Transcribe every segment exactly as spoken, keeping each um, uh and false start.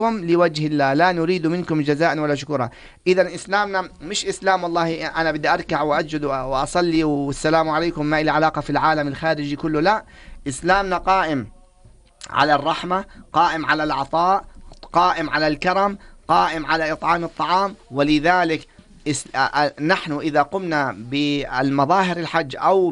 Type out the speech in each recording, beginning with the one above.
لوجه الله لا نريد منكم جزاء ولا شكورا. إذا إسلامنا مش إسلام والله أنا بدي أركع وأسجد وأصلي والسلام عليكم ما إلي علاقة في العالم الخارجي كله، لا، إسلامنا قائم على الرحمة، قائم على العطاء، قائم على الكرم، قائم على إطعام الطعام. ولذلك نحن إذا قمنا بالمظاهر الحج أو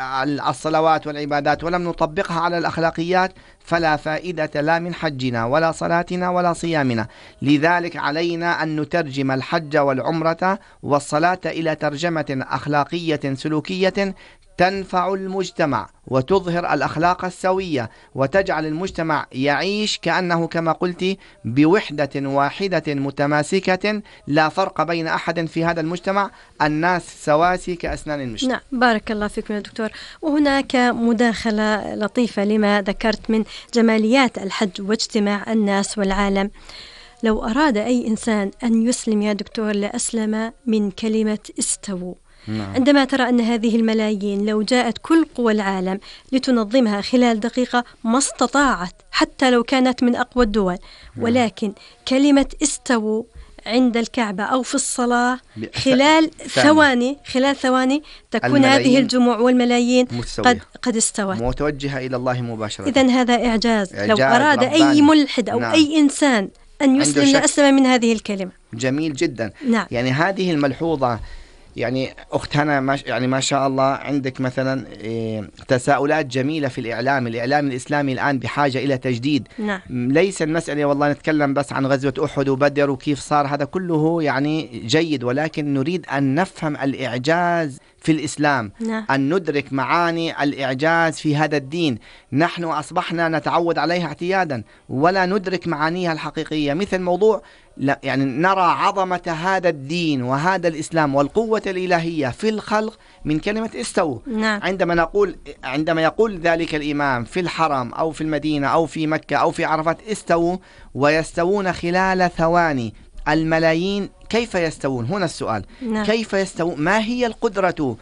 بالصلوات والعبادات ولم نطبقها على الأخلاقيات فلا فائدة لا من حجنا ولا صلاتنا ولا صيامنا. لذلك علينا أن نترجم الحج والعمرة والصلاة إلى ترجمة أخلاقية سلوكية تنفع المجتمع وتظهر الأخلاق السوية وتجعل المجتمع يعيش كأنه كما قلت بوحدة واحدة متماسكة، لا فرق بين أحد في هذا المجتمع، الناس سواسي كأسنان المشط. نعم، بارك الله فيكم يا دكتور. وهناك مداخلة لطيفة لما ذكرت من جماليات الحج واجتماع الناس والعالم. لو أراد أي إنسان أن يسلم يا دكتور لأسلم من كلمة استووا. نعم. عندما ترى أن هذه الملايين لو جاءت كل قوى العالم لتنظمها خلال دقيقة ما استطاعت، حتى لو كانت من أقوى الدول. نعم. ولكن كلمة استووا عند الكعبة أو في الصلاة خلال ثواني خلال ثواني تكون هذه الجموع والملايين قد قد استوت متوجهة إلى الله مباشرة. إذن هذا إعجاز, إعجاز لو أراد رباني. أي ملحد أو نعم. أي إنسان أن يسلم لأسلم من هذه الكلمة. جميل جدا. نعم. يعني هذه الملحوظة، يعني أخت هنا ما يعني ما شاء الله عندك مثلا إيه تساؤلات جميلة في الإعلام. الإعلام الإسلامي الآن بحاجة إلى تجديد. نعم. ليس المسألة والله نتكلم بس عن غزوة أحد وبدر وكيف صار، هذا كله يعني جيد، ولكن نريد أن نفهم الإعجاز في الإسلام. نعم. أن ندرك معاني الإعجاز في هذا الدين. نحن أصبحنا نتعود عليها اعتيادا ولا ندرك معانيها الحقيقية، مثل موضوع لا يعني نرى عظمة هذا الدين وهذا الإسلام والقوة الإلهية في الخلق من كلمة استووا. نعم. عندما نقول عندما يقول ذلك الإمام في الحرم أو في المدينة أو في مكة أو في عرفات استووا، ويستوون خلال ثواني الملايين، كيف يستوون؟ هنا السؤال. نعم. كيف يستوون؟ ما هي القدرة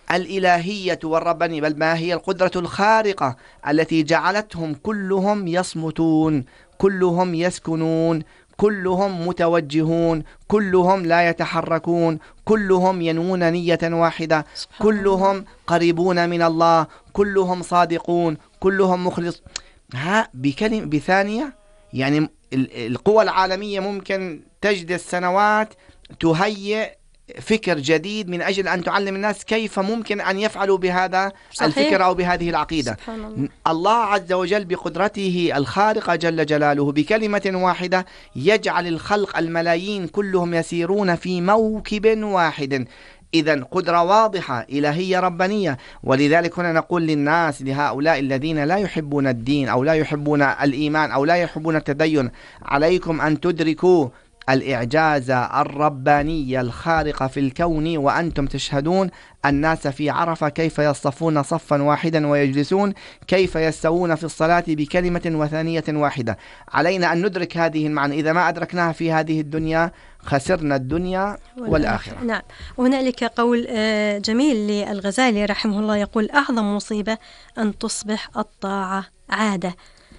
الإلهية والربانية، بل ما هي القدرة الخارقة التي جعلتهم كلهم يصمتون، كلهم يسكنون، كلهم متوجهون، كلهم لا يتحركون، كلهم ينوون نية واحدة، كلهم قريبون من الله، كلهم صادقون، كلهم مخلص. ها بكلمة بثانية يعني القوى العالمية ممكن تجد سنوات تهيئ فكر جديد من أجل أن تعلم الناس كيف ممكن أن يفعلوا بهذا صحيح. الفكر أو بهذه العقيدة. الله. الله عز وجل بقدرته الخارقة جل جلاله بكلمة واحدة يجعل الخلق الملايين كلهم يسيرون في موكب واحد. إذن قدرة واضحة إلهية ربانية. ولذلك هنا نقول للناس، لهؤلاء الذين لا يحبون الدين أو لا يحبون الإيمان أو لا يحبون التدين، عليكم أن تدركوا الإعجاز الرباني الخارق في الكون وأنتم تشهدون الناس في عرفة كيف يصطفون صفا واحدا ويجلسون، كيف يستوون في الصلاة بكلمة وثانية واحدة. علينا أن ندرك هذه المعنى، إذا ما أدركناها في هذه الدنيا خسرنا الدنيا والآخرة. نعم. وهنالك قول جميل للغزالي رحمه الله يقول: أعظم مصيبة أن تصبح الطاعة عادة.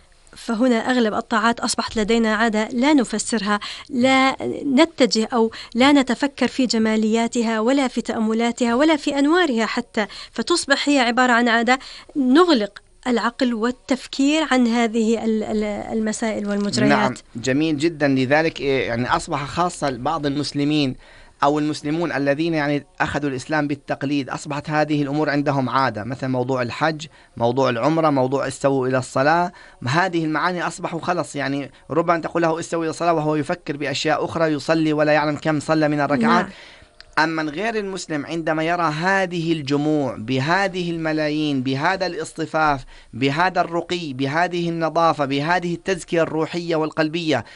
فهنا أغلب الطاعات أصبحت لدينا عادة لا نفسرها، لا نتجه أو لا نتفكر في جمالياتها ولا في تأملاتها ولا في أنوارها حتى، فتصبح هي عبارة عن عادة نغلق العقل والتفكير عن هذه المسائل والمجريات. نعم، جميل جدا. لذلك يعني أصبح خاصة بعض المسلمين أو المسلمون الذين يعني أخذوا الإسلام بالتقليد، أصبحت هذه الأمور عندهم عادة، مثل موضوع الحج، موضوع العمرة، موضوع استووا إلى الصلاة. هذه المعاني أصبحوا خلص، يعني ربما تقول له استووا إلى الصلاة وهو يفكر بأشياء أخرى، يصلي ولا يعلم كم صلى من الركعات. نعم. أما غير المسلم عندما يرى هذه الجموع بهذه الملايين، بهذا الاصطفاف، بهذا الرقي، بهذه النظافة، بهذه التزكية الروحية والقلبية،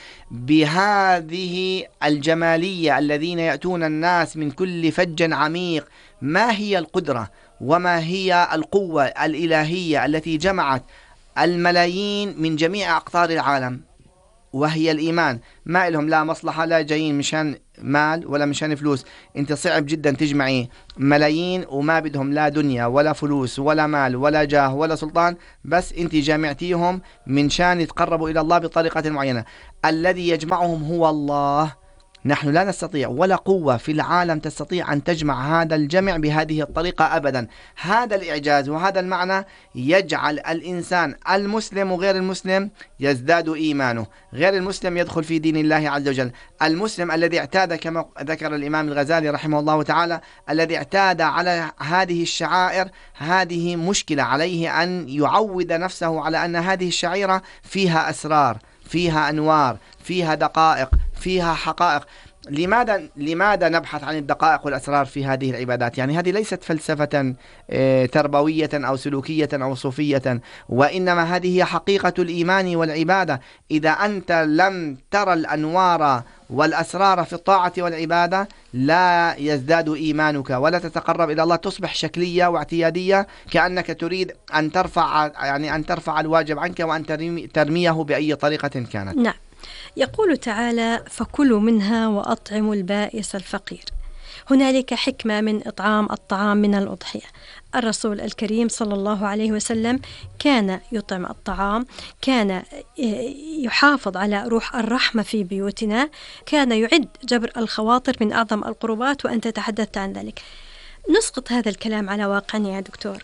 بهذه الجمالية الذين يأتون الناس من كل فج عميق، ما هي القدرة وما هي القوة الإلهية التي جمعت الملايين من جميع أقطار العالم؟ وهي الإيمان. ما لهم لا مصلحة، لا جايين مشان مال ولا مشان فلوس. انت صعب جدا تجمعي ملايين وما بدهم لا دنيا ولا فلوس ولا مال ولا جاه ولا سلطان، بس انت جامعتيهم من شان يتقربوا إلى الله بطريقة معينة. الذي يجمعهم هو الله. نحن لا نستطيع ولا قوة في العالم تستطيع أن تجمع هذا الجمع بهذه الطريقة أبدا. هذا الإعجاز وهذا المعنى يجعل الإنسان المسلم وغير المسلم يزداد إيمانه. غير المسلم يدخل في دين الله عز وجل. المسلم الذي اعتاد كما ذكر الإمام الغزالي رحمه الله تعالى، الذي اعتاد على هذه الشعائر، هذه مشكلة عليه أن يعود نفسه على أن هذه الشعيرة فيها أسرار، فيها أنوار، فيها دقائق، فيها حقائق. لماذا لماذا نبحث عن الدقائق والأسرار في هذه العبادات؟ يعني هذه ليست فلسفة تربوية أو سلوكية أو صوفية، وإنما هذه هي حقيقة الإيمان والعبادة. إذا أنت لم ترى الأنوار والأسرار في الطاعة والعبادة لا يزداد إيمانك ولا تتقرب إلى الله، تصبح شكلية واعتيادية، كأنك تريد أن ترفع يعني أن ترفع الواجب عنك وأن ترميه بأي طريقة كانت. نعم. يقول تعالى: فكلوا منها وأطعموا البائس الفقير. هنالك حكمة من إطعام الطعام من الأضحية. الرسول الكريم صلى الله عليه وسلم كان يطعم الطعام، كان يحافظ على روح الرحمة في بيوتنا، كان يعد جبر الخواطر من أعظم القربات، وأنت تحدثت عن ذلك. نسقط هذا الكلام على واقعنا يا دكتور.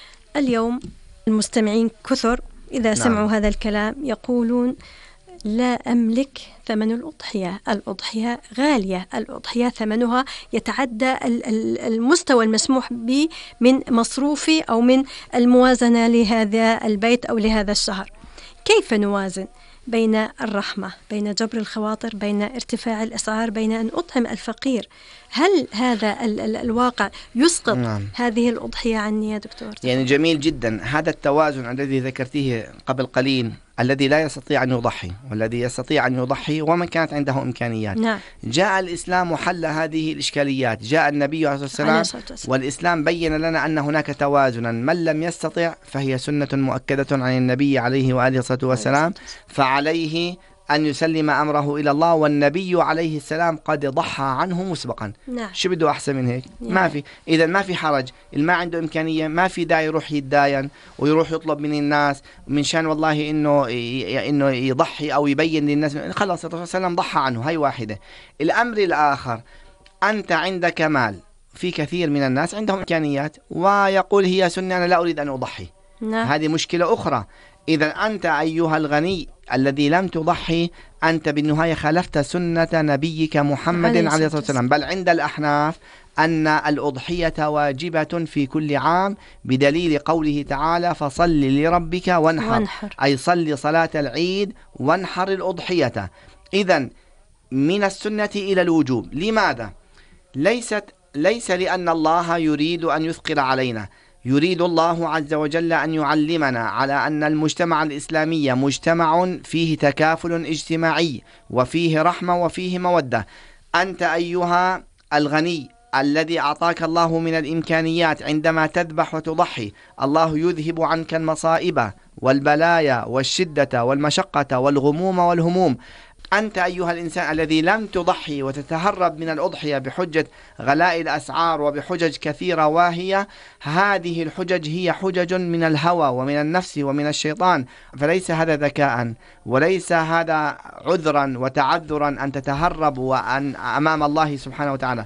اليوم المستمعين كثر إذا سمعوا نعم. هذا الكلام يقولون: لا أملك ثمن الأضحية، الأضحية غالية، الأضحية ثمنها يتعدى المستوى المسموح به من مصروفي أو من الموازنة لهذا البيت أو لهذا الشهر. كيف نوازن بين الرحمة، بين جبر الخواطر، بين ارتفاع الأسعار، بين أن أطعم الفقير؟ هل هذا ال ال الواقع يسقط نعم. هذه الأضحية عني يا دكتور؟ يعني جميل جدا هذا التوازن الذي ذكرتيه قبل قليل، الذي لا يستطيع أن يضحي والذي يستطيع أن يضحي ومن كانت عنده إمكانيات. نعم. جاء الإسلام وحل هذه الإشكاليات. جاء النبي عليه الصلاة والسلام والإسلام بين لنا أن هناك توازنا، من لم يستطع فهي سنة مؤكدة عن النبي عليه وآله الصلاة والسلام، فعليه أن يسلم أمره إلى الله، والنبي عليه السلام قد ضحى عنه مسبقا. نعم. شو بده أحسن من هيك؟ نعم. ما في. إذا ما في حرج، اللي ما عنده إمكانية ما في داعي يروح يتداين ويروح يطلب من الناس من شان والله إنه إنه يضحي أو يبين للناس. خلاص الرسول صلى الله عليه وسلم ضحى عنه. هاي واحدة. الأمر الآخر، أنت عندك مال، في كثير من الناس عندهم إمكانيات ويقول هي سنة أنا لا أريد أن أضحي. نعم. هذه مشكلة أخرى. إذا أنت أيها الغني الذي لم تضحي، أنت بالنهاية خالفت سنة نبيك محمد عليه الصلاة والسلام. بل عند الأحناف أن الأضحية واجبة في كل عام بدليل قوله تعالى: فصل لربك وانحر, وانحر. أي صل صلاة العيد وانحر الأضحية. إذن من السنة إلى الوجوب. لماذا؟ ليست ليس لأن الله يريد أن يثقل علينا، يريد الله عز وجل أن يعلمنا على أن المجتمع الإسلامي مجتمع فيه تكافل اجتماعي وفيه رحمة وفيه مودة. أنت أيها الغني الذي أعطاك الله من الإمكانيات، عندما تذبح وتضحي الله يذهب عنك المصائب والبلايا والشدة والمشقة والغموم والهموم. أنت أيها الإنسان الذي لم تضحي وتتهرب من الأضحية بحجة غلاء الأسعار وبحجج كثيرة واهية، هذه الحجج هي حجج من الهوى ومن النفس ومن الشيطان، فليس هذا ذكاء وليس هذا عذرا وتعذرا أن تتهرب وأن أمام الله سبحانه وتعالى.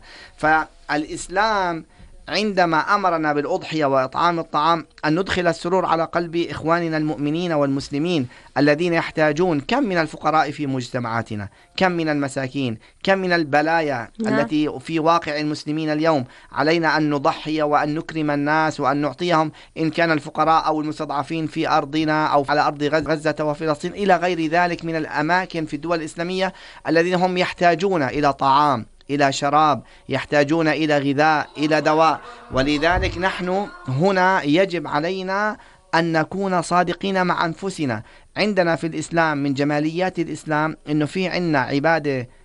فالإسلام عندما أمرنا بالأضحية وإطعام الطعام أن ندخل السرور على قلب إخواننا المؤمنين والمسلمين الذين يحتاجون. كم من الفقراء في مجتمعاتنا، كم من المساكين، كم من البلايا نعم. التي في واقع المسلمين اليوم. علينا أن نضحي وأن نكرم الناس وأن نعطيهم، إن كان الفقراء أو المستضعفين في أرضنا أو على أرض غزة وفلسطين إلى غير ذلك من الأماكن في الدول الإسلامية الذين هم يحتاجون إلى طعام، إلى شراب، يحتاجون إلى غذاء، إلى دواء. ولذلك نحن هنا يجب علينا أن نكون صادقين مع أنفسنا. عندنا في الإسلام من جماليات الإسلام أنه في عنا عبادة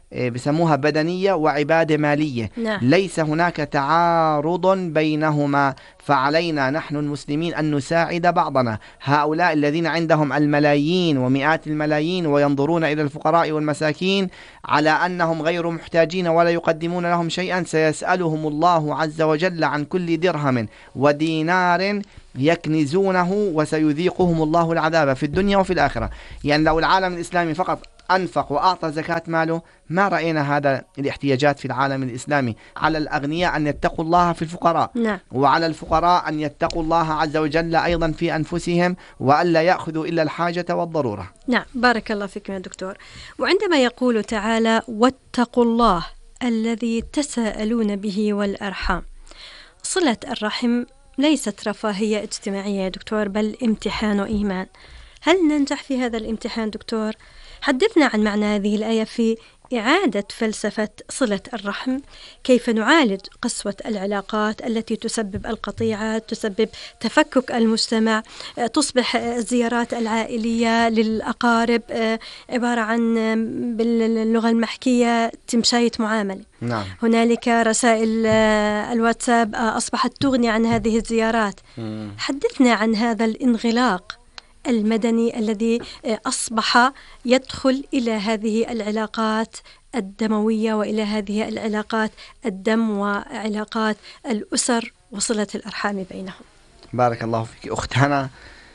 بسموها بدنية وعبادة مالية. نعم. ليس هناك تعارض بينهما، فعلينا نحن المسلمين أن نساعد بعضنا. هؤلاء الذين عندهم الملايين ومئات الملايين وينظرون إلى الفقراء والمساكين على أنهم غير محتاجين ولا يقدمون لهم شيئا، سيسألهم الله عز وجل عن كل درهم ودينار يكنزونه وسيذيقهم الله العذاب في الدنيا وفي الآخرة. يعني لو العالم الإسلامي فقط أنفق وأعطى زكاة ماله ما رأينا هذا الاحتياجات في العالم الإسلامي. على الأغنياء أن يتقوا الله في الفقراء. نعم. وعلى الفقراء أن يتقوا الله عز وجل أيضا في أنفسهم وألا يأخذوا إلا الحاجة والضرورة. نعم، بارك الله فيكم يا دكتور. وعندما يقول تعالى واتقوا الله الذي تساءلون به والأرحام، صلة الرحم ليست رفاهية اجتماعية يا دكتور، بل امتحان وإيمان. هل ننجح في هذا الامتحان دكتور؟ حدثنا عن معنى هذه الآية في إعادة فلسفة صلة الرحم، كيف نعالج قسوة العلاقات التي تسبب القطيعة، تسبب تفكك المجتمع، تصبح الزيارات العائلية للأقارب عبارة عن باللغة المحكية تمشاية معاملة. نعم. هنالك رسائل الواتساب أصبحت تغني عن هذه الزيارات. مم. حدثنا عن هذا الانغلاق المدني الذي أصبح يدخل إلى هذه العلاقات الدموية وإلى هذه العلاقات الدم وعلاقات الأسر وصلة الأرحام بينهم. بارك الله فيك أخت هنا.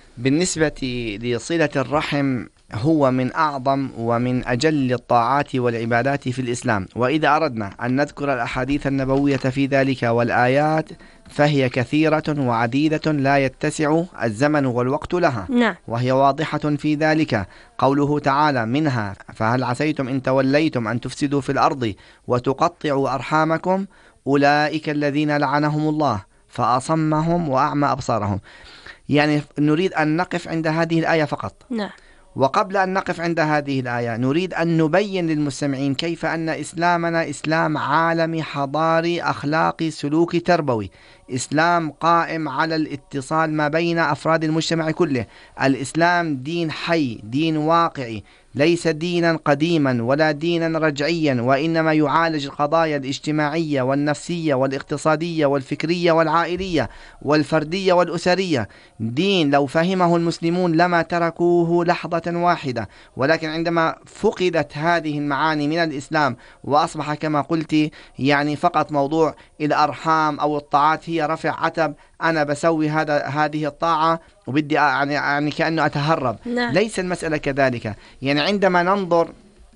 بالنسبة لصلة الرحم هو من أعظم ومن أجل الطاعات والعبادات في الإسلام، وإذا أردنا أن نذكر الأحاديث النبوية في ذلك والآيات فهي كثيرة وعديدة لا يتسع الزمن والوقت لها. نعم. وهي واضحة في ذلك قوله تعالى منها فهل عسيتم إن توليتم أن تفسدوا في الأرض وتقطعوا أرحامكم أولئك الذين لعنهم الله فأصمهم وأعمى أبصارهم. يعني نريد أن نقف عند هذه الآية فقط. نعم. وقبل أن نقف عند هذه الآية نريد أن نبين للمستمعين كيف أن إسلامنا إسلام عالمي حضاري أخلاقي سلوكي تربوي، إسلام قائم على الاتصال ما بين أفراد المجتمع كله. الإسلام دين حي، دين واقعي، ليس دينا قديما ولا دينا رجعيا، وإنما يعالج القضايا الاجتماعية والنفسية والاقتصادية والفكرية والعائلية والفردية والأسرية. دين لو فهمه المسلمون لما تركوه لحظة واحدة، ولكن عندما فقدت هذه المعاني من الإسلام وأصبح كما قلت يعني فقط موضوع الأرحام أو الطاعات هي رفع عتب، أنا بسوي هذا هذه الطاعة وبدي يعني, يعني كأنه أتهرب. نعم. ليس المسألة كذلك. يعني عندما ننظر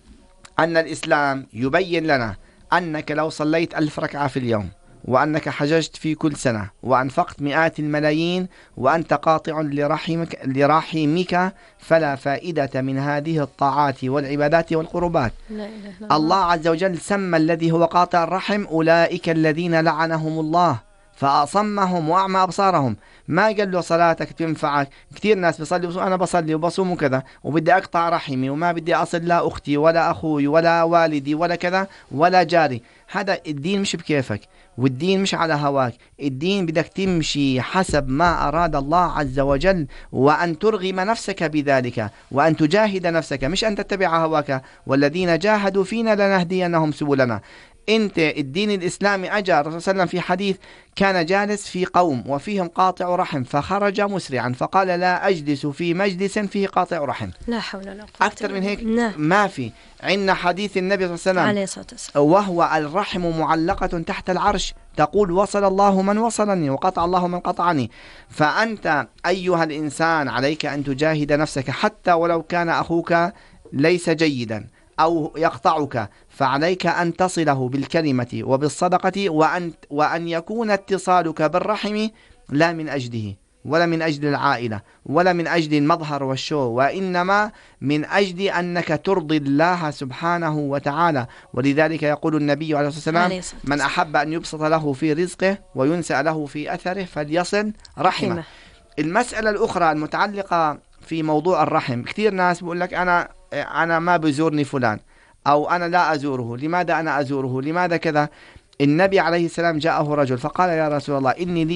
أن الإسلام يبين لنا أنك لو صليت ألف ركعة في اليوم وأنك حججت في كل سنة وأنفقت مئات الملايين وأنت قاطع لرحمك, لرحمك فلا فائدة من هذه الطاعات والعبادات والقربات. لا إله إلا الله. الله عز وجل سمى الذي هو قاطع الرحم أولئك الذين لعنهم الله فأصمهم وأعمى أبصارهم. ما قال له صلاتك تنفعك. كثير ناس بيصلي أنا بصلي وبصوم وكذا وبدي أقطع رحمي وما بدي أصل لا أختي ولا أخوي ولا والدي ولا كذا ولا جاري. هذا الدين مش بكيفك، والدين مش على هواك. الدين بدك تمشي حسب ما أراد الله عز وجل، وأن ترغم نفسك بذلك وأن تجاهد نفسك، مش أن تتبع هواك. والذين جاهدوا فينا لنهدينهم سبلنا. انت الدين الإسلامي أجا الرسول صلى الله عليه وسلم في حديث كان جالس في قوم وفيهم قاطع رحم فخرج مسرعا فقال لا أجلس في مجلس فيه قاطع رحم. لا حول ولا قوة. أكثر من هيك نعم. ما في. عندنا حديث النبي صلى الله عليه وسلم عليه الصلاة والسلام وهو الرحم معلقة تحت العرش تقول وصل الله من وصلني وقطع الله من قطعني. فأنت أيها الإنسان عليك أن تجاهد نفسك حتى ولو كان أخوك ليس جيدا أو يقطعك، فعليك أن تصله بالكلمة وبالصدقة، وأن, وأن يكون اتصالك بالرحم لا من أجله ولا من أجل العائلة ولا من أجل المظهر والشو، وإنما من أجل أنك ترضي الله سبحانه وتعالى. ولذلك يقول النبي عليه الصلاة والسلام من أحب أن يبسط له في رزقه وينسأ له في أثره فليصل رحمه. المسألة الأخرى المتعلقة في موضوع الرحم، كثير ناس بيقول لك أنا أنا ما بزورني فلان أو أنا لا أزوره، لماذا أنا أزوره، لماذا كذا. النبي عليه السلام جاءه رجل فقال يا رسول الله إني لي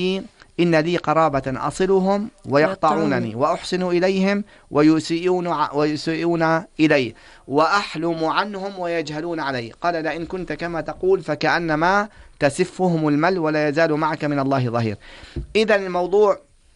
إن لي قرابة أصلهم ويقطعونني وأحسن إليهم ويسيئون, ويسيئون إلي وأحلم عنهم ويجهلون علي. قال لئن كنت كما تقول فكأنما تسفهم المل ولا يزال معك من الله ظهير. إذا الموضوع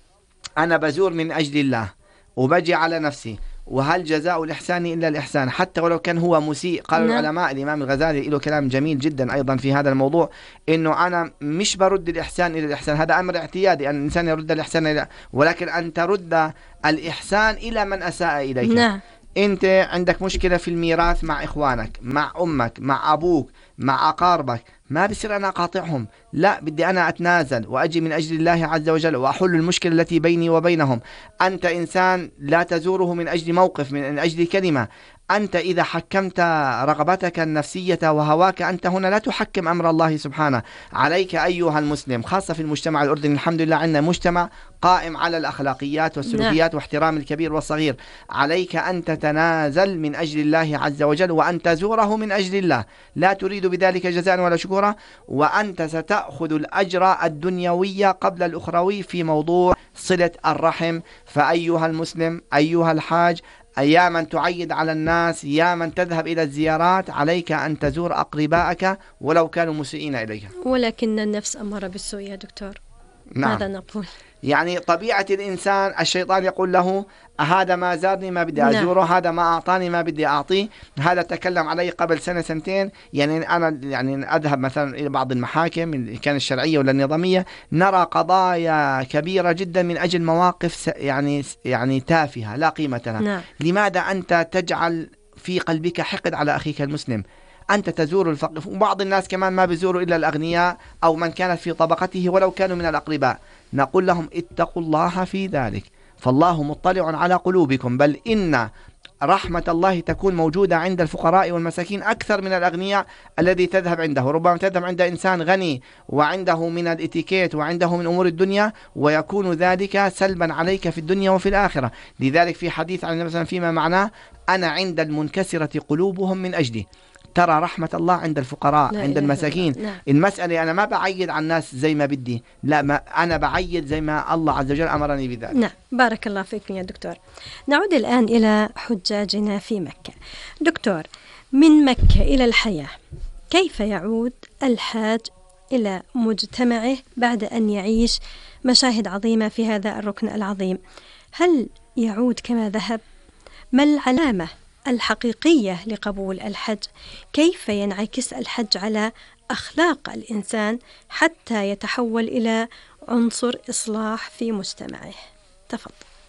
أنا بزور من أجل الله وبجي على نفسي، وهل جزاء الإحسان إلا الإحسان حتى ولو كان هو مسيء. قال نعم. العلماء الإمام الغزالي له كلام جميل جدا أيضا في هذا الموضوع، إنه أنا مش برد الإحسان إلى الإحسان، هذا أمر اعتيادي أن الإنسان يرد الإحسان إلى، ولكن أن ترد الإحسان إلى من أساء إليك. نعم. أنت عندك مشكلة في الميراث مع إخوانك، مع أمك، مع أبوك، مع أقاربك، ما بصير أنا أقاطعهم، لا، بدي أنا أتنازل وأجي من أجل الله عز وجل وأحل المشكلة التي بيني وبينهم. أنت إنسان لا تزوره من أجل موقف، من أجل كلمة. أنت إذا حكمت رغبتك النفسية وهواك، أنت هنا لا تحكم أمر الله سبحانه. عليك أيها المسلم، خاصة في المجتمع الأردني، الحمد لله عندنا مجتمع قائم على الأخلاقيات والسلوكيات نعم. واحترام الكبير والصغير. عليك أن تتنازل من أجل الله عز وجل، وأن تزوره من أجل الله، لا تريد بذلك جزاء ولا شكورا، وأنت ستأخذ الأجر الدنيوي قبل الأخروي في موضوع صلة الرحم. فأيها المسلم، أيها الحاج، يا من تعيد على الناس، يا من تذهب إلى الزيارات، عليك أن تزور أقربائك ولو كانوا مسيئين إليك. ولكن النفس أمر بالسوء يا دكتور. نعم. ماذا نقول؟ يعني طبيعة الإنسان، الشيطان يقول له هذا ما زارني ما بدي أزوره، نعم. هذا ما أعطاني ما بدي أعطيه، هذا تكلم علي قبل سنة سنتين. يعني أنا يعني أذهب مثلا إلى بعض المحاكم اللي كانت الشرعية ولا النظامية، نرى قضايا كبيرة جدا من أجل مواقف يعني يعني تافهة لا قيمة لها. نعم. لماذا أنت تجعل في قلبك حقد على أخيك المسلم؟ أنت تزور الفقير، وبعض الناس كمان ما بيزوروا إلا الأغنياء أو من كانت في طبقته ولو كانوا من الأقرباء. نقول لهم اتقوا الله في ذلك، فالله مطلع على قلوبكم، بل إن رحمة الله تكون موجودة عند الفقراء والمساكين أكثر من الأغنياء الذي تذهب عنده. ربما تذهب عند إنسان غني وعنده من الاتيكيت وعنده من أمور الدنيا، ويكون ذلك سلبا عليك في الدنيا وفي الآخرة. لذلك في حديث عن النبي صلى الله عليه وسلم فيما معناه أنا عند المنكسرة قلوبهم من أجلي. ترى رحمة الله عند الفقراء، عند المساكين. نعم. المسألة أنا ما بعيد على الناس زي ما بدي، لا، ما أنا بعيد زي ما الله عز وجل أمرني بذلك. نعم، بارك الله فيكم يا دكتور. نعود الآن إلى حجاجنا في مكة. دكتور، من مكة إلى الحياة، كيف يعود الحاج إلى مجتمعه بعد أن يعيش مشاهد عظيمة في هذا الركن العظيم؟ هل يعود كما ذهب؟ ما العلامة الحقيقية لقبول الحج؟ كيف ينعكس الحج على أخلاق الإنسان حتى يتحول إلى عنصر إصلاح في مجتمعه؟ تفضل.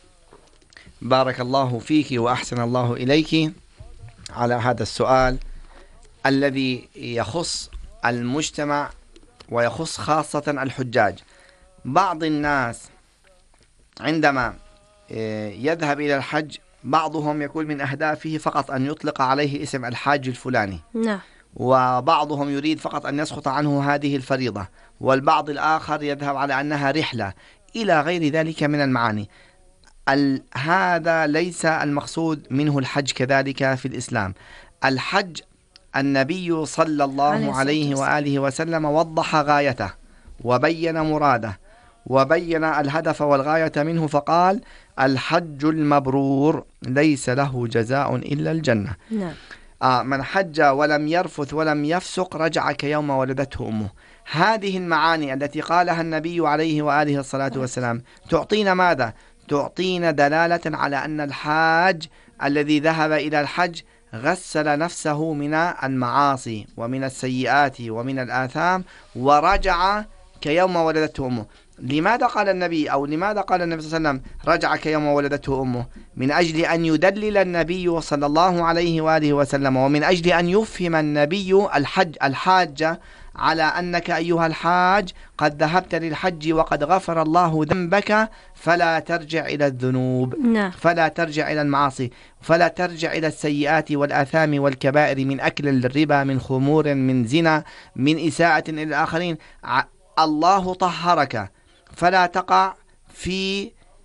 بارك الله فيك وأحسن الله إليك على هذا السؤال الذي يخص المجتمع ويخص خاصة الحجاج. بعض الناس عندما يذهب إلى الحج، بعضهم يقول من أهدافه فقط أن يطلق عليه اسم الحاج الفلاني. نعم. وبعضهم يريد فقط أن يسقط عنه هذه الفريضة، والبعض الآخر يذهب على أنها رحلة إلى غير ذلك من المعاني. هذا ليس المقصود منه الحج كذلك في الإسلام. الحج النبي صلى الله عليه وآله وسلم وضح غايته وبين مراده وبين الهدف والغاية منه، فقال الحج المبرور ليس له جزاء إلا الجنة. نعم. آه من حج ولم يرفث ولم يفسق رجع كيوم ولدته أمه. هذه المعاني التي قالها النبي عليه وآله الصلاة والسلام تعطينا ماذا؟ تعطينا دلالة على أن الحاج الذي ذهب إلى الحج غسل نفسه من المعاصي ومن السيئات ومن الآثام ورجع كيوم ولدته أمه. لماذا قال النبي أو لماذا قال النبي صلى الله عليه وسلم رجع كيوم ولدته أمه؟ من أجل أن يدلل النبي صلى الله عليه وآله وسلم، ومن أجل أن يفهم النبي الحج الحاج على أنك أيها الحاج قد ذهبت للحج وقد غفر الله ذنبك، فلا ترجع إلى الذنوب. نعم. فلا ترجع إلى المعاصي، فلا ترجع إلى السيئات والآثام والكبائر من أكل الربا، من خمور، من زنا، من إساءة إلى الآخرين. الله طهرك، فلا تقع في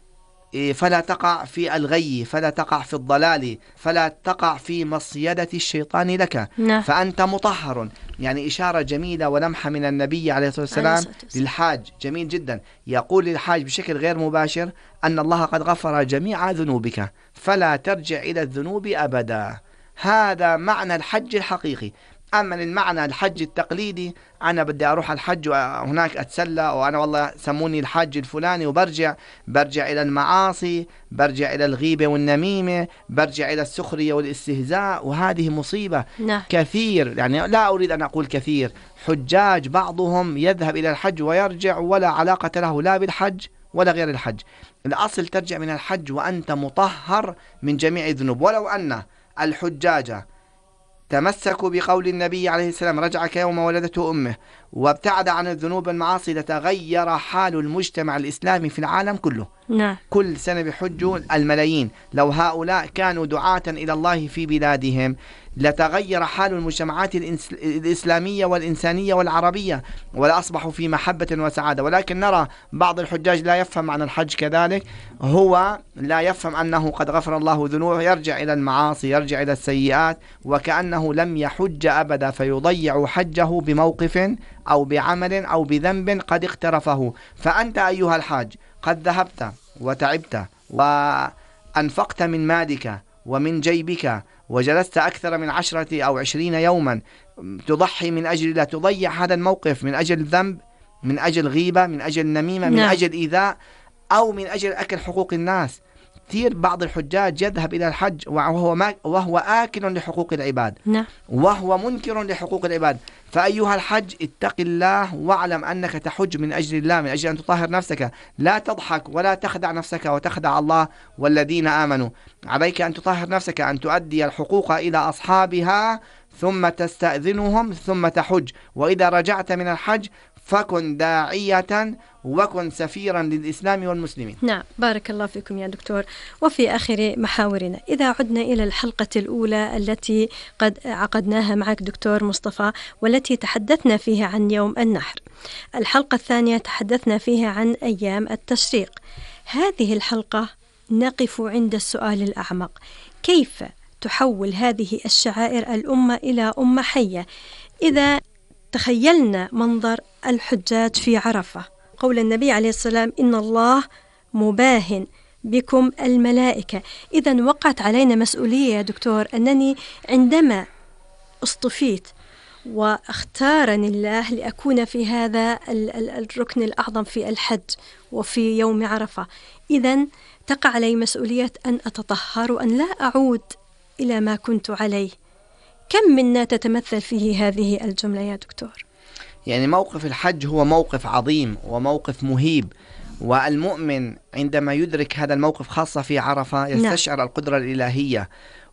فلا تقع في الغي، فلا تقع في الضلال، فلا تقع في مصيدة الشيطان لك. نعم. فأنت مطهر. يعني إشارة جميلة ولمحة من النبي عليه الصلاة والسلام للحاج، جميل جدا. يقول للحاج بشكل غير مباشر أن الله قد غفر جميع ذنوبك فلا ترجع إلى الذنوب أبدا. هذا معنى الحج الحقيقي. أما المعنى الحج التقليدي، أنا بدي أروح الحج وهناك أتسلى، وأنا والله سموني الحج الفلاني، وبرجع برجع إلى المعاصي، برجع إلى الغيبة والنميمة، برجع إلى السخرية والاستهزاء، وهذه مصيبة. نعم. كثير، يعني لا أريد أن أقول كثير، حجاج بعضهم يذهب إلى الحج ويرجع ولا علاقة له لا بالحج ولا غير الحج. الأصل ترجع من الحج وأنت مطهر من جميع الذنوب. ولو أن الحجاج تمسكوا بقول النبي عليه السلام رجع كيوم ولدته أمه وابتعد عن الذنوب والمعاصي لتغير حال المجتمع الإسلامي في العالم كله. نعم. كل سنة بحجوا الملايين. لو هؤلاء كانوا دعاة إلى الله في بلادهم لتغير حال المجتمعات الإسلامية والإنسانية والعربية، ولا أصبحوا في محبة وسعادة. ولكن نرى بعض الحجاج لا يفهم معنى الحج كذلك، هو لا يفهم أنه قد غفر الله ذنوبه، يرجع إلى المعاصي، يرجع إلى السيئات، وكأنه لم يحج أبدا، فيضيع حجه بموقف أو بعمل أو بذنب قد اقترفه. فأنت أيها الحاج قد ذهبت وتعبت وأنفقت من مالك ومن جيبك وجلست أكثر من عشرة أو عشرين يوما تضحي من أجل لا تضيع هذا الموقف من أجل ذنب، من أجل غيبة، من أجل نميمة، من أجل إيذاء، أو من أجل أكل حقوق الناس. كثير بعض الحجاج يذهب إلى الحج وهو, ما وهو آكل لحقوق العباد، نعم. وهو منكر لحقوق العباد. فأيها الحج اتق الله واعلم أنك تحج من أجل الله، من أجل أن تطهر نفسك. لا تضحك ولا تخدع نفسك وتخدع الله والذين آمنوا. عليك أن تطهر نفسك، أن تؤدي الحقوق إلى أصحابها ثم تستأذنهم ثم تحج. وإذا رجعت من الحج فكن داعية وكن سفيرا للإسلام والمسلمين. نعم، بارك الله فيكم يا دكتور. وفي آخر محاورنا، إذا عدنا إلى الحلقة الأولى التي قد عقدناها معك دكتور مصطفى والتي تحدثنا فيها عن يوم النحر، الحلقة الثانية تحدثنا فيها عن أيام التشريق. هذه الحلقة نقف عند السؤال الأعمق: كيف تحول هذه الشعائر الأمة إلى أمة حية؟ إذا تخيلنا منظر الحجاج في عرفة، قول النبي عليه السلام إن الله مباهن بكم الملائكة. إذن وقعت علينا مسؤولية يا دكتور أنني عندما اصطفيت واختارني الله لأكون في هذا الركن الأعظم في الحج وفي يوم عرفة، إذن تقع علي مسؤولية أن أتطهر وأن لا أعود إلى ما كنت عليه. كم منا تتمثل فيه هذه الجملة يا دكتور؟ يعني موقف الحج هو موقف عظيم وموقف مهيب، والمؤمن عندما يدرك هذا الموقف خاصة في عرفة يستشعر نعم. القدرة الإلهية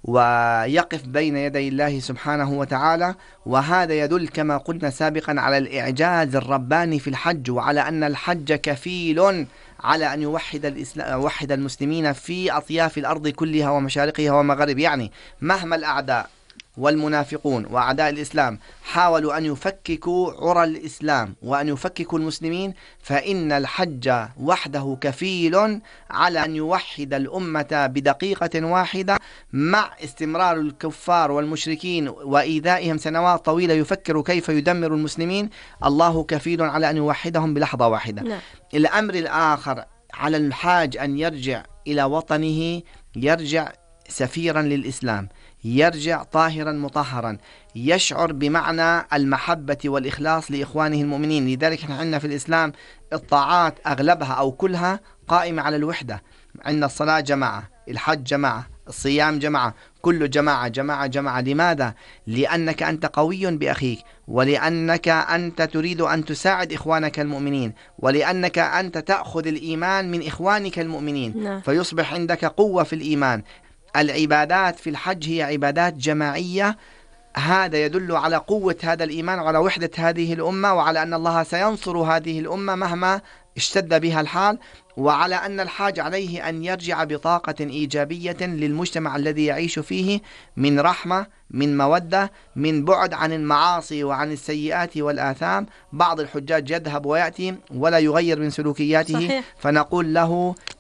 ويقف بين يدي الله سبحانه وتعالى. وهذا يدل كما قلنا سابقا على الإعجاز الرباني في الحج، وعلى أن الحج كفيل على أن يوحد الإسلام يوحد المسلمين في أطياف الأرض كلها ومشارقها ومغاربها. يعني مهما الأعداء والمنافقون وأعداء الإسلام حاولوا أن يفككوا عرى الإسلام وأن يفككوا المسلمين، فإن الحج وحده كفيل على أن يوحد الأمة بدقيقة واحدة، مع استمرار الكفار والمشركين وإيذائهم سنوات طويلة يفكروا كيف يدمر المسلمين. الله كفيل على أن يوحدهم بلحظة واحدة. لا. الأمر الآخر على الحاج أن يرجع إلى وطنه، يرجع سفيرا للإسلام، يرجع طاهرا مطهرا، يشعر بمعنى المحبة والإخلاص لإخوانه المؤمنين. لذلك احنا عندنا في الإسلام الطاعات أغلبها أو كلها قائمة على الوحدة. عندنا الصلاة جماعة، الحج جماعة، الصيام جماعة، كل جماعة جماعة جماعة. لماذا؟ لأنك أنت قوي بأخيك، ولأنك أنت تريد أن تساعد إخوانك المؤمنين، ولأنك أنت تأخذ الإيمان من إخوانك المؤمنين لا. فيصبح عندك قوة في الإيمان. العبادات في الحج هي عبادات جماعية، هذا يدل على قوة هذا الإيمان وعلى وحدة هذه الأمة، وعلى أن الله سينصر هذه الأمة مهما اشتد بها الحال، وعلى أن الحاج عليه أن يرجع بطاقة إيجابية للمجتمع الذي يعيش فيه، من رحمة، من مودة، من بعد عن المعاصي وعن السيئات والآثام. بعض الحجاج يذهب ويأتي ولا يغير من سلوكياته. صحيح. فنقول له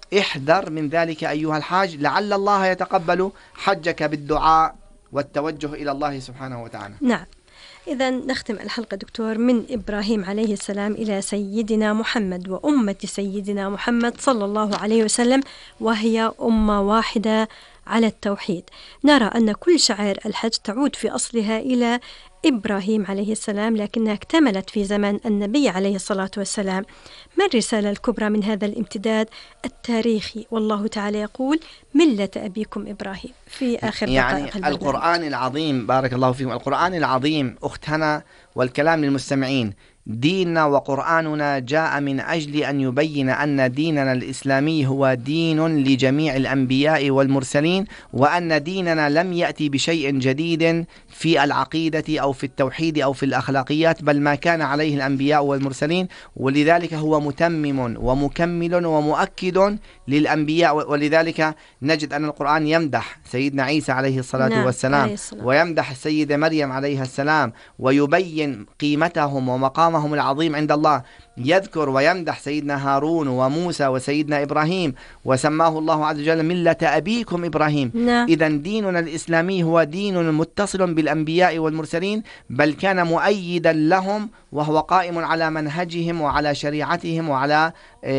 احذر من ذلك أيها الحاج، لعل الله يتقبل حجك بالدعاء والتوجه إلى الله سبحانه وتعالى. نعم. إذا نختم الحلقة دكتور من إبراهيم عليه السلام إلى سيدنا محمد وأمة سيدنا محمد صلى الله عليه وسلم، وهي أمة واحدة على التوحيد. نرى أن كل شعائر الحج تعود في أصلها إلى إبراهيم عليه السلام، لكنها اكتملت في زمن النبي عليه الصلاة والسلام. ما الرسالة الكبرى من هذا الامتداد التاريخي؟ والله تعالى يقول ملة أبيكم إبراهيم في آخر يعني دقائق البرنامج. القرآن العظيم، بارك الله فيكم، القرآن العظيم أختنا والكلام للمستمعين، ديننا وقرآننا جاء من أجل أن يبين أن ديننا الإسلامي هو دين لجميع الأنبياء والمرسلين، وأن ديننا لم يأتي بشيء جديد في العقيدة أو في التوحيد أو في الأخلاقيات، بل ما كان عليه الأنبياء والمرسلين، ولذلك هو متمم ومكمل ومؤكد للأنبياء. ولذلك نجد أن القرآن يمدح سيدنا عيسى عليه الصلاة نعم. والسلام، عليه السلام. ويمدح السيدة مريم عليها السلام، ويبين قيمتهم ومقامهم العظيم عند الله. يذكر ويمدح سيدنا هارون وموسى وسيدنا إبراهيم، وسماه الله عز وجل ملة أبيكم إبراهيم. نعم. إذا ديننا الإسلامي هو دين متصل بالأنبياء والمرسلين، بل كان مؤيدا لهم، وهو قائم على منهجهم وعلى شريعتهم وعلى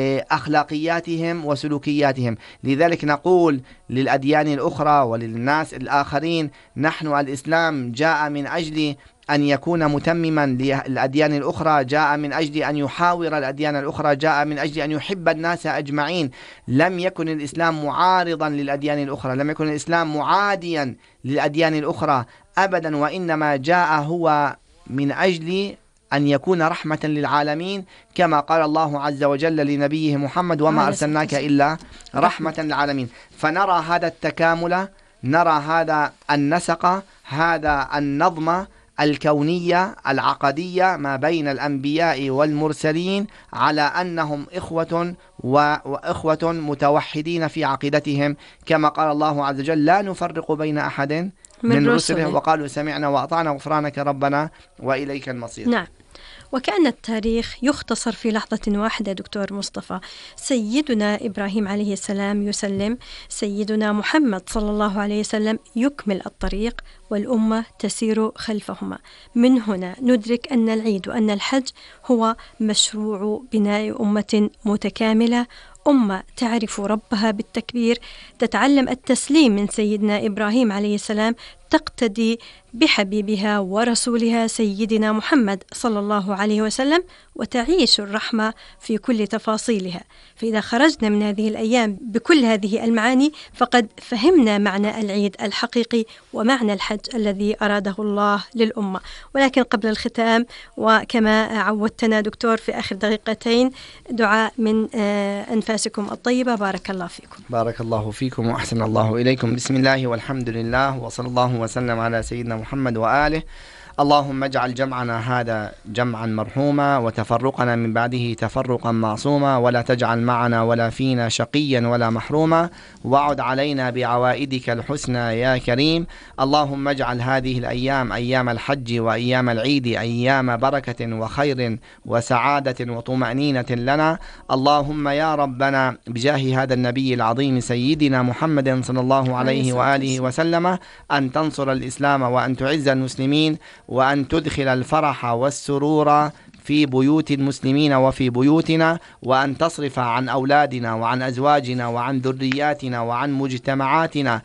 أخلاقياتهم وسلوكياتهم. لذلك نقول للأديان الأخرى وللناس الآخرين، نحن الإسلام جاء من أجل أن يكون متمما للأديان الأخرى، جاء من أجل أن يحاور الأديان الأخرى، جاء من أجل أن يحب الناس أجمعين. لم يكن الإسلام معارضا للأديان الأخرى، لم يكن الإسلام معاديا للأديان الأخرى أبدا، وإنما جاء هو من أجل أن يكون رحمة للعالمين، كما قال الله عز وجل لنبيه محمد: وما أرسلناك إلا رحمة للعالمين. فنرى هذا التكامل، نرى هذا النسق، هذا النظم الكونية العقدية ما بين الأنبياء والمرسلين، على أنهم إخوة وإخوة متوحدين في عقيدتهم، كما قال الله عز وجل: لا نفرق بين أحد من, من رسله وقالوا سمعنا وأطعنا غفرانك ربنا وإليك المصير. نعم. وكأن التاريخ يختصر في لحظة واحدة دكتور مصطفى. سيدنا إبراهيم عليه السلام يسلم، سيدنا محمد صلى الله عليه وسلم يكمل الطريق، والأمة تسير خلفهما. من هنا ندرك أن العيد وأن الحج هو مشروع بناء أمة متكاملة، أمة تعرف ربها بالتكبير، تتعلم التسليم من سيدنا إبراهيم عليه السلام، تقتدي بحبيبها ورسولها سيدنا محمد صلى الله عليه وسلم، وتعيش الرحمة في كل تفاصيلها. فإذا خرجنا من هذه الأيام بكل هذه المعاني، فقد فهمنا معنى العيد الحقيقي ومعنى الحج الذي أراده الله للأمة. ولكن قبل الختام، وكما عودتنا دكتور في آخر دقيقتين، دعاء من أنفاسكم الطيبة. بارك الله فيكم. بارك الله فيكم وأحسن الله إليكم. بسم الله والحمد لله، وصلى الله وسلم على سيدنا محمد وآله. اللهم اجعل جمعنا هذا جمعا مرحوما، وتفرقنا من بعده تفرقا معصوما، ولا تجعل معنا ولا فينا شقيا ولا محروما، وعد علينا بعوائدك الحسنى يا كريم. اللهم اجعل هذه الأيام أيام الحج وأيام العيد أيام بركة وخير وسعادة وطمأنينة لنا. اللهم يا ربنا بجاه هذا النبي العظيم سيدنا محمد صلى الله عليه وآله وسلم، أن تنصر الإسلام وأن تعز المسلمين، وأن تدخل الفرح والسرور في بيوت المسلمين وفي بيوتنا، وأن تصرف عن أولادنا وعن أزواجنا وعن ذرياتنا وعن مجتمعاتنا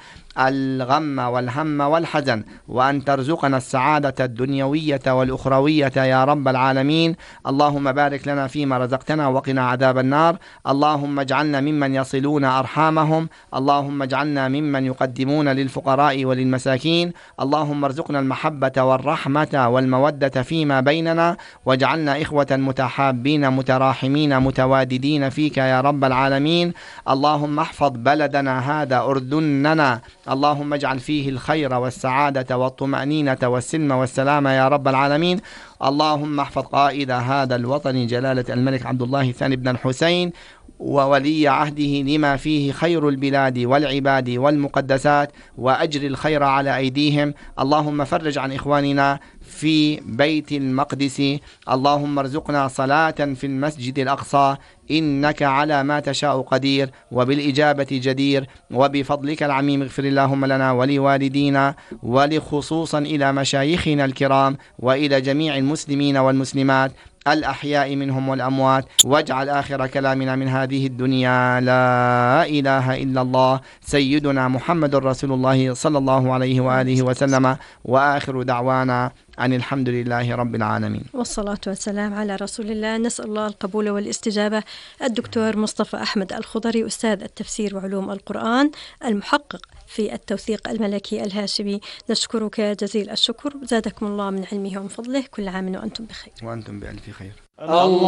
الغم والهم والحزن، وأن ترزقنا السعادة الدنيوية والأخروية يا رب العالمين. اللهم بارك لنا فيما رزقتنا وقنا عذاب النار. اللهم اجعلنا ممن يصلون أرحامهم، اللهم اجعلنا ممن يقدمون للفقراء وللمساكين. اللهم ارزقنا المحبة والرحمة والمودة فيما بيننا، واجعلنا إخوة متحابين متراحمين متواددين فيك يا رب العالمين. اللهم احفظ بلدنا هذا أردننا، اللهم اجعل فيه الخير والسعادة والطمأنينة والسلم والسلام يا رب العالمين. اللهم احفظ قائد هذا الوطن جلالة الملك عبد الله الثاني بن الحسين وولي عهده لما فيه خير البلاد والعباد والمقدسات، وأجر الخير على أيديهم. اللهم فرج عن إخواننا في بيت المقدس. اللهم ارزقنا صلاة في المسجد الأقصى إنك على ما تشاء قدير وبالإجابة جدير، وبفضلك العميم اغفر اللهم لنا ولوالدينا ولخصوصا إلى مشايخنا الكرام وإلى جميع المسلمين والمسلمات الأحياء منهم والأموات، واجعل آخر كلامنا من هذه الدنيا لا إله إلا الله سيدنا محمد رسول الله صلى الله عليه وآله وسلم، وآخر دعوانا أن الحمد لله رب العالمين والصلاة والسلام على رسول الله. نسأل الله القبول والاستجابة. الدكتور مصطفى أحمد الخضري، أستاذ التفسير وعلوم القرآن، المحقق في التوثيق الملكي الهاشمي، نشكرك جزيل الشكر، زادكم الله من علمه ومن فضله، كل عام وأنتم بخير. وأنتم بألف خير.